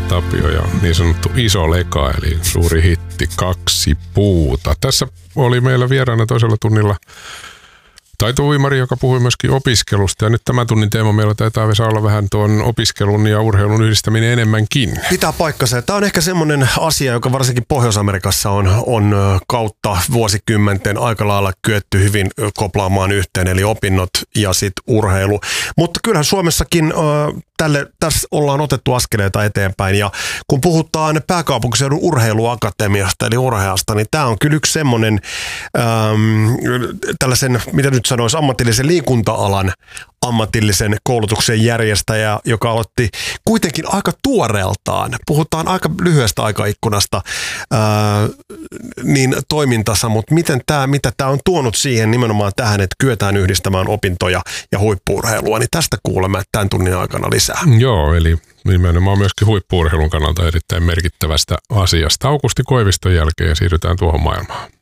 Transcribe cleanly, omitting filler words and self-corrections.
Tapio ja niin sanottu Iso Leka, eli suuri hitti 2 puuta. Tässä oli meillä vieraana toisella tunnilla taitouimari, joka puhui myöskin opiskelusta. Ja nyt tämän tunnin teema meillä taitaa Vesa olla vähän tuon opiskelun ja urheilun yhdistäminen enemmänkin. Pitää paikkansa. Tämä on ehkä semmoinen asia, joka varsinkin Pohjois-Amerikassa on kautta vuosikymmenten aika lailla kyetty hyvin koplaamaan yhteen, eli opinnot ja sitten urheilu. Mutta kyllähän Suomessakin tässä ollaan otettu askeleita eteenpäin, ja kun puhutaan pääkaupunkiseudun urheiluakatemiasta eli urheasta, niin tämä on kyllä yksi semmoinen tällaisen, mitä nyt sanoisi, ammatillisen liikunta-alan ammatillisen koulutuksen järjestäjä, joka aloitti kuitenkin aika tuoreeltaan, puhutaan aika lyhyestä aikaikkunasta niin toimintansa, mutta mitä tämä on tuonut siihen nimenomaan tähän, että kyetään yhdistämään opintoja ja huippu-urheilua, niin tästä kuulemme tämän tunnin aikana lisää. Joo, eli nimenomaan myöskin huippu-urheilun kannalta erittäin merkittävästä asiasta. Aukusti Koiviston jälkeen siirrytään tuohon maailmaan.